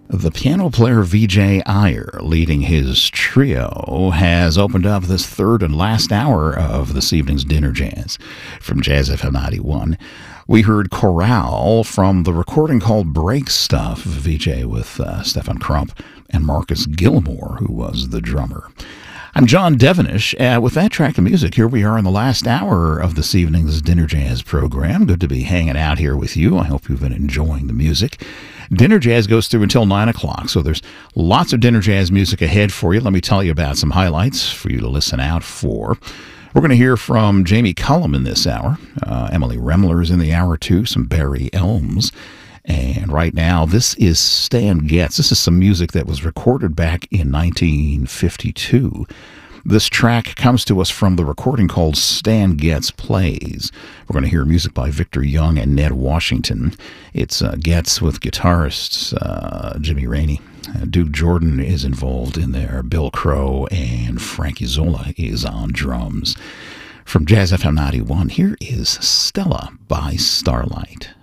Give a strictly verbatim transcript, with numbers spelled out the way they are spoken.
The piano player V J Iyer, leading his trio, has opened up this third and last hour of this evening's Dinner Jazz. From Jazz F M ninety-one, we heard Chorale from the recording called Break Stuff, V J with uh, Stefan Crump and Marcus Gilmore, who was the drummer. I'm John Devenish. Uh, with that track of music, here we are in the last hour of this evening's Dinner Jazz program. Good to be hanging out here with you. I hope you've been enjoying the music. Dinner Jazz goes through until nine o'clock, so there's lots of Dinner Jazz music ahead for you. Let me tell you about some highlights for you to listen out for. We're going to hear from Jamie Cullum in this hour. Uh, Emily Remler's in the hour, too. Some Barry Elms. And right now, this is Stan Getz. This is some music that was recorded back in nineteen fifty-two. This track comes to us from the recording called Stan Getz Plays. We're going to hear music by Victor Young and Ned Washington. It's uh, Getz with guitarists uh, Jimmy Rainey. Uh, Duke Jordan is involved in there. Bill Crow and Frankie Zola is on drums. From Jazz F M ninety-one, here is Stella by Starlight.